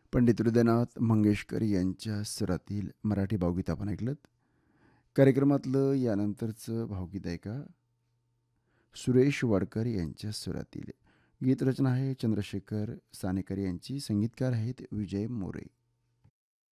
पंडित हृदयनाथ मंगेशकर यांच्या स्वरातील मराठी भावगीत आपण ऐकलंत. कार्यक्रमातलं यानंतरचं भावगीत ऐका सुरेश वाडकर यांच्या स्वरातील. गीतरचना आहे चंद्रशेखर सानेकर यांची, संगीतकार आहेत विजय मोरे.